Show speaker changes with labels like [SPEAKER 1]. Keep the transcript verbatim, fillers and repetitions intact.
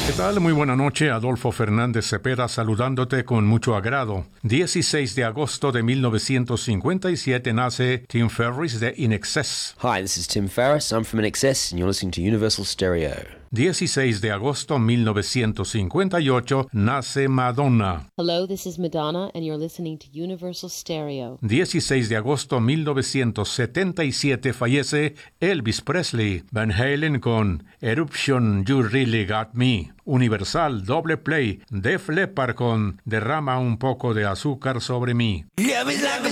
[SPEAKER 1] ¿Qué tal? Muy buena noche. Adolfo Fernández Cepeda saludándote con mucho agrado. dieciséis de agosto de mil novecientos cincuenta y siete nace Tim Ferriss de I N X S.
[SPEAKER 2] Hi, this is Tim Ferriss. I'm from I N X S and you're listening to Universal Stereo.
[SPEAKER 1] dieciséis de agosto de mil novecientos cincuenta y ocho nace Madonna.
[SPEAKER 3] Hello, this is Madonna and you're listening to Universal Stereo.
[SPEAKER 1] dieciséis de agosto de mil novecientos setenta y siete fallece Elvis Presley. Van Halen con Eruption, You Really Got Me. Universal doble play. Def Leppard con Derrama un poco de azúcar sobre mí.
[SPEAKER 4] Love is like a